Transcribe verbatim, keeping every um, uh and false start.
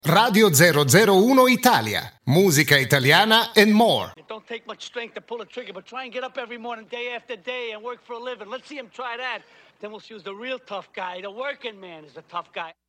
Radio zero zero uno Italia. Musica italiana and more. It don't take much strength to pull a trigger, but try and get up every morning, day after day, and work for a living. Let's see him try that. Then we'll choose the real tough guy. The working man is the tough guy.